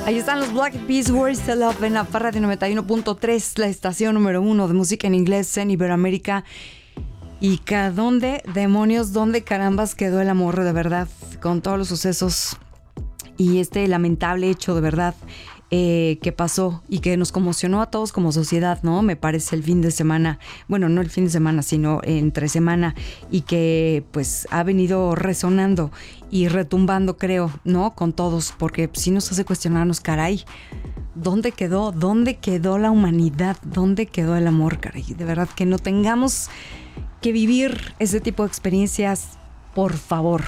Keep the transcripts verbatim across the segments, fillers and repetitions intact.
Ahí están los Black Eyed Peas, Where's the Love, en la Farra de noventa y uno punto tres, la estación número uno de música en inglés en Iberoamérica. ¿Y ca dónde, demonios, dónde carambas quedó el amor de verdad? Con todos los sucesos y este lamentable hecho de verdad eh, que pasó y que nos conmocionó a todos como sociedad, ¿no? Me parece el fin de semana, bueno, no el fin de semana, sino entre semana, y que pues ha venido resonando y retumbando, creo, ¿no? Con todos, porque sí nos hace cuestionarnos, caray, ¿dónde quedó? ¿Dónde quedó la humanidad? ¿Dónde quedó el amor, caray? De verdad, que no tengamos que vivir ese tipo de experiencias, por favor.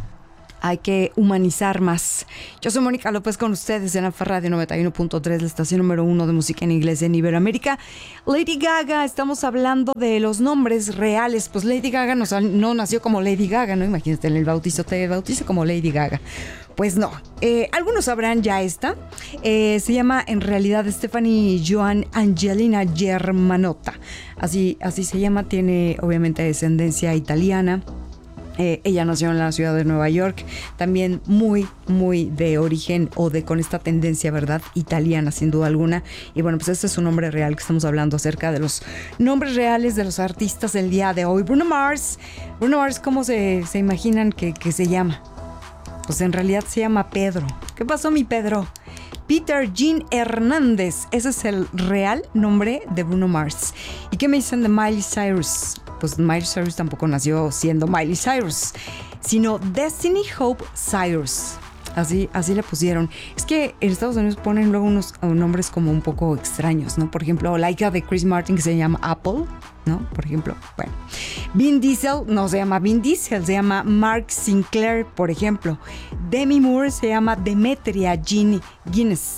Hay que humanizar más. Yo soy Mónica López con ustedes en Alfa Radio noventa y uno punto tres, la estación número uno de música en inglés en Iberoamérica. Lady Gaga, estamos hablando de los nombres reales. Pues Lady Gaga no, no nació como Lady Gaga, ¿no? Imagínate, en el bautizo te bautizo como Lady Gaga. Pues no. Eh, algunos sabrán ya esta. Eh, se llama en realidad Stephanie Joan Angelina Germanotta. Así, así se llama. Tiene obviamente descendencia italiana. Eh, ella nació en la ciudad de Nueva York, también muy, muy de origen o de con esta tendencia, ¿verdad? Italiana, sin duda alguna. Y bueno, pues este es un nombre real que estamos hablando acerca de los nombres reales de los artistas del día de hoy. Bruno Mars. Bruno Mars, ¿cómo se, se imaginan que, que se llama? Pues en realidad se llama Pedro. ¿Qué pasó, mi Pedro? Peter Jean Hernández. Ese es el real nombre de Bruno Mars. ¿Y qué me dicen de Miley Cyrus? Pues Miley Cyrus tampoco nació siendo Miley Cyrus, sino Destiny Hope Cyrus. Así, así le pusieron. Es que en Estados Unidos ponen luego unos nombres como un poco extraños, ¿no? Por ejemplo, la hija de Chris Martin, que se llama Apple, ¿no? Por ejemplo, bueno. Vin Diesel no se llama Vin Diesel, se llama Mark Sinclair, por ejemplo. Demi Moore se llama Demetria Jean Guinness.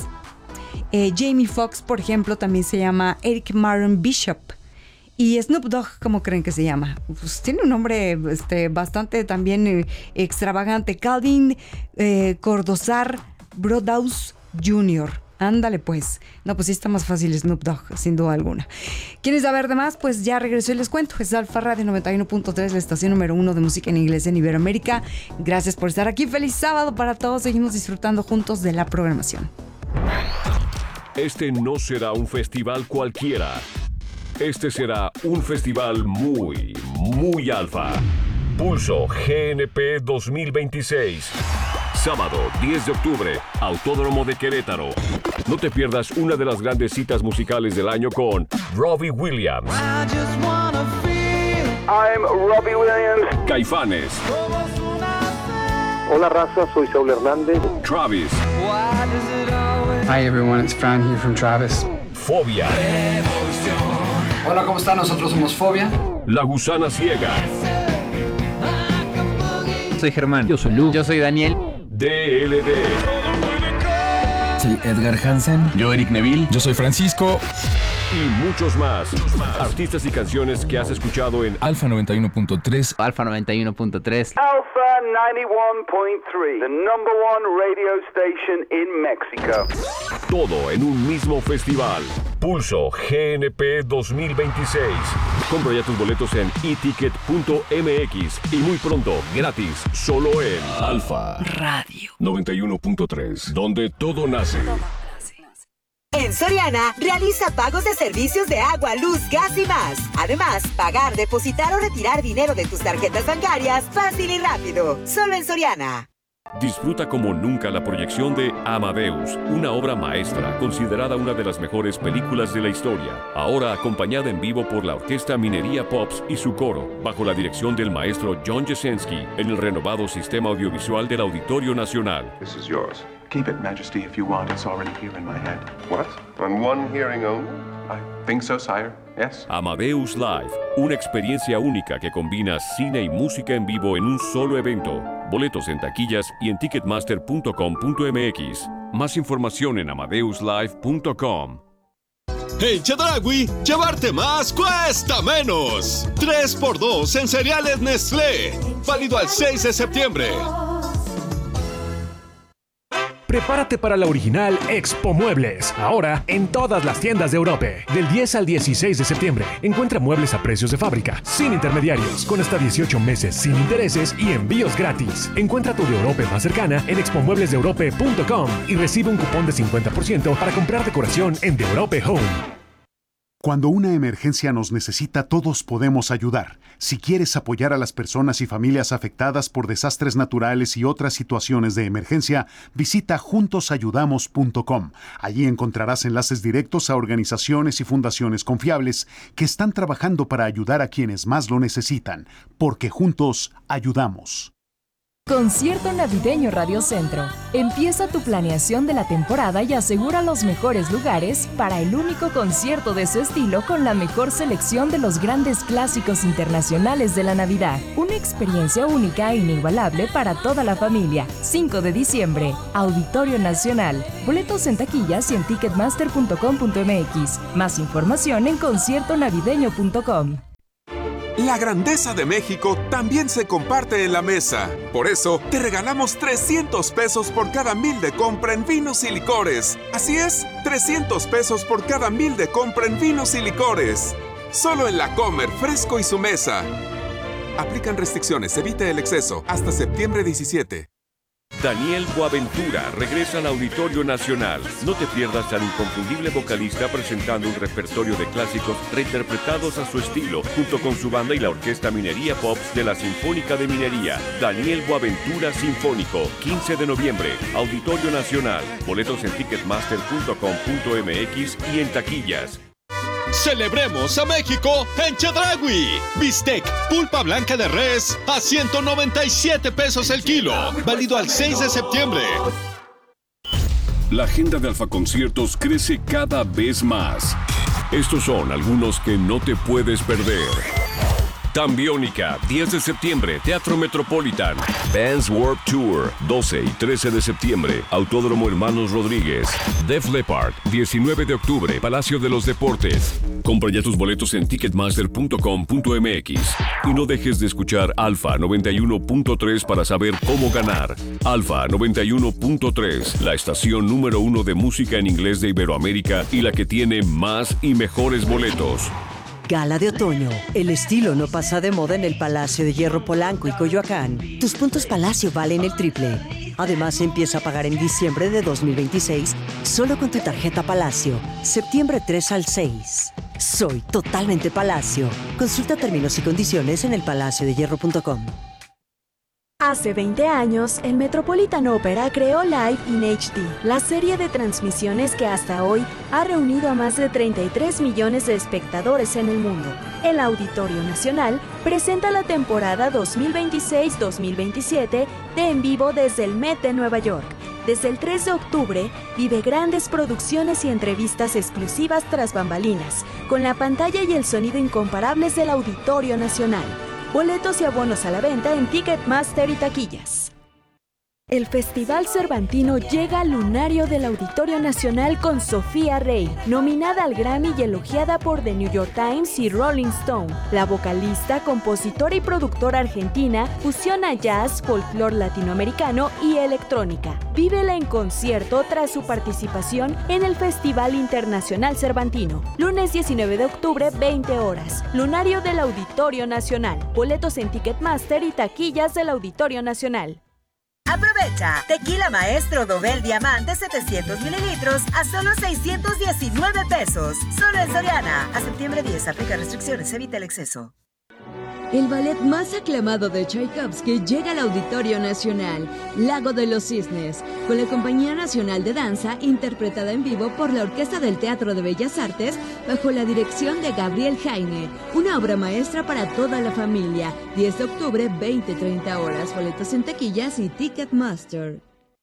Eh, Jamie Foxx, por ejemplo, también se llama Eric Maron Bishop. Y Snoop Dogg, ¿cómo creen que se llama? Pues tiene un nombre este, bastante también eh, extravagante. Calvin eh, Cordozar Brodhaus junior Ándale pues. No, pues sí está más fácil Snoop Dogg, sin duda alguna. ¿Quieren saber de más? Pues ya regresó y les cuento. Es Alfa Radio noventa y uno punto tres, la estación número uno de música en inglés en Iberoamérica. Gracias por estar aquí. Feliz sábado para todos. Seguimos disfrutando juntos de la programación. Este no será un festival cualquiera. Este será un festival muy, muy alfa. Pulso G N P dos mil veintiséis. Sábado diez de octubre, Autódromo de Querétaro. No te pierdas una de las grandes citas musicales del año con Robbie Williams. I'm Robbie Williams. Caifanes. Hola raza, soy Saúl Hernández. Travis. Hi everyone, it's Fran here from Travis. Fobia. Hola, ¿cómo están? Nosotros somos Fobia. La Gusana Ciega. Soy Germán. Yo soy Lu. Yo soy Daniel. D L D. Soy Edgar Hansen. Yo Eric Neville. Yo soy Francisco. Y muchos más. Artistas y canciones que has escuchado en Alfa noventa y uno punto tres. Alfa noventa y uno punto tres. Alpha ninety-one point three, the number one radio station in Mexico. Todo en un mismo festival. Pulso G N P dos mil veintiséis. Compra ya tus boletos en e ticket punto m x y muy pronto, gratis, solo en Alfa Radio noventa y uno punto tres, donde todo nace. En Soriana, realiza pagos de servicios de agua, luz, gas y más. Además, pagar, depositar o retirar dinero de tus tarjetas bancarias fácil y rápido. Solo en Soriana. Disfruta como nunca la proyección de Amadeus, una obra maestra considerada una de las mejores películas de la historia. Ahora acompañada en vivo por la Orquesta Minería Pops y su coro, bajo la dirección del maestro John Jasenski, en el renovado sistema audiovisual del Auditorio Nacional. This is yours. Keep it, Majesty, if you want. It's already here in my head. What? On one hearing only? I think so, sire. Yes. Amadeus Live, una experiencia única que combina cine y música en vivo en un solo evento. Boletos en taquillas y en ticketmaster punto com punto m x. Más información en amadeus live punto com. En Chedraui, llevarte más cuesta menos. tres por dos en cereales Nestlé. Válido al seis de septiembre. Prepárate para la original Expo Muebles, ahora en todas las tiendas de Europe. Del diez al dieciséis de septiembre, encuentra muebles a precios de fábrica, sin intermediarios, con hasta dieciocho meses sin intereses y envíos gratis. Encuentra tu de Europe más cercana en expo muebles de europe punto com y recibe un cupón de cincuenta por ciento para comprar decoración en The Europe Home. Cuando una emergencia nos necesita, todos podemos ayudar. Si quieres apoyar a las personas y familias afectadas por desastres naturales y otras situaciones de emergencia, visita juntos ayudamos punto com. Allí encontrarás enlaces directos a organizaciones y fundaciones confiables que están trabajando para ayudar a quienes más lo necesitan, porque juntos ayudamos. Concierto Navideño Radio Centro. Empieza tu planeación de la temporada y asegura los mejores lugares para el único concierto de su estilo con la mejor selección de los grandes clásicos internacionales de la Navidad. Una experiencia única e inigualable para toda la familia. cinco de diciembre, Auditorio Nacional. Boletos en taquillas y en ticketmaster punto com punto m x. Más información en concierto navideño punto com. La grandeza de México también se comparte en la mesa. Por eso, te regalamos trescientos pesos por cada mil de compra en vinos y licores. Así es, trescientos pesos por cada mil de compra en vinos y licores. Solo en La Comer, Fresco y su mesa. Aplican restricciones, evite el exceso. Hasta septiembre diecisiete. Daniel Boaventura regresa al Auditorio Nacional. No te pierdas al inconfundible vocalista presentando un repertorio de clásicos reinterpretados a su estilo, junto con su banda y la Orquesta Minería Pops de la Sinfónica de Minería. Daniel Boaventura Sinfónico, quince de noviembre, Auditorio Nacional. Boletos en ticketmaster punto com punto m x y en taquillas. ¡Celebremos a México en Chedraui! Bistec, pulpa blanca de res a ciento noventa y siete pesos el kilo. Válido al seis de septiembre. La agenda de Alfa Conciertos crece cada vez más. Estos son algunos que no te puedes perder. Tambiónica, diez de septiembre, Teatro Metropolitan. Vans Warped Tour, doce y trece de septiembre, Autódromo Hermanos Rodríguez. Def Leppard, diecinueve de octubre, Palacio de los Deportes. Compra ya tus boletos en ticketmaster punto com punto m x. Y no dejes de escuchar Alfa noventa y uno punto tres para saber cómo ganar. Alfa noventa y uno punto tres, la estación número uno de música en inglés de Iberoamérica y la que tiene más y mejores boletos. Gala de otoño. El estilo no pasa de moda en el Palacio de Hierro Polanco y Coyoacán. Tus puntos Palacio valen el triple. Además, empieza a pagar en diciembre de dos mil veintiséis solo con tu tarjeta Palacio. Septiembre tres al seis. Soy totalmente Palacio. Consulta términos y condiciones en el palacio de hierro punto com. Hace veinte años, el Metropolitan Opera creó Live in H D, la serie de transmisiones que hasta hoy ha reunido a más de treinta y tres millones de espectadores en el mundo. El Auditorio Nacional presenta la temporada dos mil veintiséis dos mil veintisiete de En Vivo desde el Met de Nueva York. Desde el tres de octubre, vive grandes producciones y entrevistas exclusivas tras bambalinas, con la pantalla y el sonido incomparables del Auditorio Nacional. Boletos y abonos a la venta en Ticketmaster y taquillas. El Festival Cervantino llega al lunario del Auditorio Nacional con Sofía Rey, nominada al Grammy y elogiada por The New York Times y Rolling Stone. La vocalista, compositora y productora argentina fusiona jazz, folclore latinoamericano y electrónica. Vívela en concierto tras su participación en el Festival Internacional Cervantino. Lunes diecinueve de octubre, veinte horas. Lunario del Auditorio Nacional. Boletos en Ticketmaster y taquillas del Auditorio Nacional. Aprovecha, Tequila Maestro Dobel Diamante setecientos mililitros a solo seiscientos diecinueve pesos. Solo en Soriana. A septiembre diez, aplica restricciones, evita el exceso. El ballet más aclamado de Tchaikovsky llega al Auditorio Nacional, Lago de los Cisnes, con la Compañía Nacional de Danza, interpretada en vivo por la Orquesta del Teatro de Bellas Artes, bajo la dirección de Gabriel Jaime. Una obra maestra para toda la familia. diez de octubre, veinte a treinta horas. Boletos en taquillas y Ticketmaster.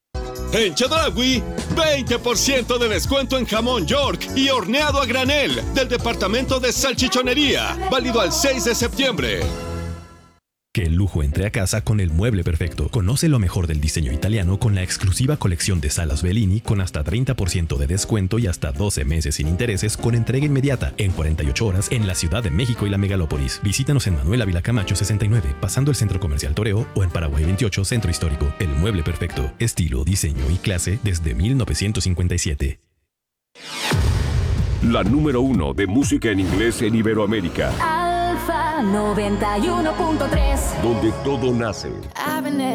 En Chedraui, veinte por ciento de descuento en jamón York y horneado a granel del departamento de salchichonería, válido al seis de septiembre. Que el lujo entre a casa con el mueble perfecto. Conoce lo mejor del diseño italiano con la exclusiva colección de salas Bellini con hasta treinta por ciento de descuento y hasta doce meses sin intereses con entrega inmediata en cuarenta y ocho horas en la Ciudad de México y la Megalópolis. Visítanos en Manuel Ávila Camacho sesenta y nueve, pasando el Centro Comercial Toreo, o en Paraguay veintiocho, Centro Histórico. El mueble perfecto. Estilo, diseño y clase desde mil novecientos cincuenta y siete. La número uno de música en inglés en Iberoamérica. Alfa noventa y uno punto tres. Donde todo nace.